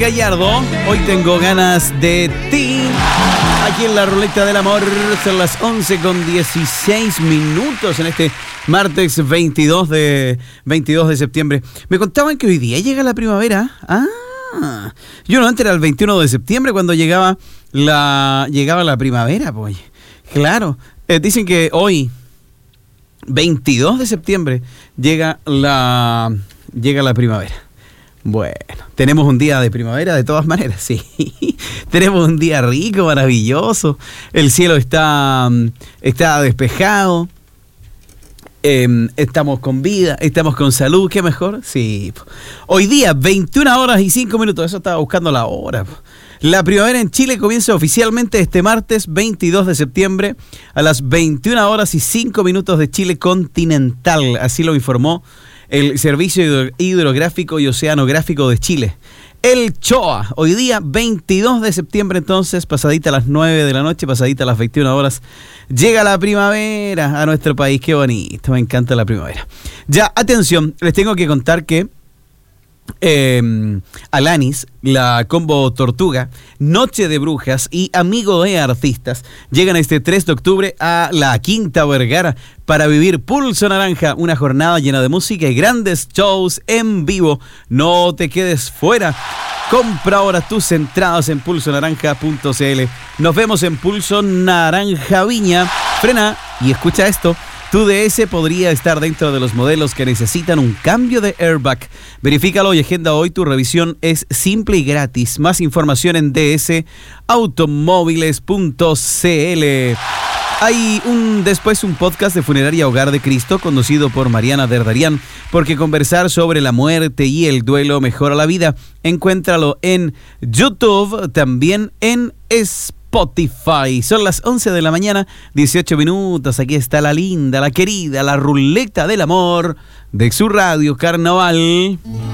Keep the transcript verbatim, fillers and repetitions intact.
Gallardo. Hoy tengo ganas de ti. Aquí en la ruleta del amor son las once con dieciséis minutos en este martes veintidós de septiembre. Me contaban que hoy día llega la primavera. Ah, yo no, antes era el veintiuno de septiembre cuando llegaba la, llegaba la primavera, pues. Claro, eh, dicen que hoy, veintidós de septiembre, llega la, llega la primavera. Bueno, tenemos un día de primavera de todas maneras, sí. Tenemos un día rico, maravilloso. El cielo está, está despejado. Eh, estamos con vida, estamos con salud. ¿Qué mejor? Sí. Hoy día, veintiuna horas y cinco minutos. Eso estaba buscando la hora. La primavera en Chile comienza oficialmente este martes veintidós de septiembre a las veintiuna horas y cinco minutos de Chile continental. Así lo informó el Servicio Hidrográfico y Oceanográfico de Chile, el CHOA. Hoy día, veintidós de septiembre, entonces, pasadita a las nueve de la noche, pasadita a las veintiuna horas, llega la primavera a nuestro país. Qué bonito, me encanta la primavera. Ya, atención, les tengo que contar que Eh, Alanis, la combo Tortuga, Noche de Brujas y Amigo de Artistas llegan este tres de octubre a la Quinta Vergara para vivir Pulso Naranja, una jornada llena de música y grandes shows en vivo. No te quedes fuera. Compra ahora tus entradas en pulso naranja punto c l. Nos vemos en Pulso Naranja Viña. Frena y escucha esto. Tu D S podría estar dentro de los modelos que necesitan un cambio de airbag. Verifícalo y agenda hoy. Tu revisión es simple y gratis. Más información en d s automóviles punto c l. Hay un después un podcast de Funeraria Hogar de Cristo conducido por Mariana Derdarian, porque conversar sobre la muerte y el duelo mejora la vida. Encuéntralo en YouTube, también en Spotify. Spotify. Son las once de la mañana, dieciocho minutos. Aquí está la linda, la querida, la ruleta del amor de su radio Carnaval.